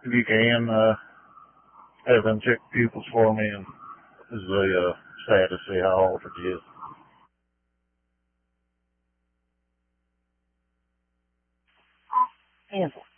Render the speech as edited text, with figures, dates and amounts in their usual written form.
if you can, have them check pupils for me, and this is sad to see how altered he is. Ansel.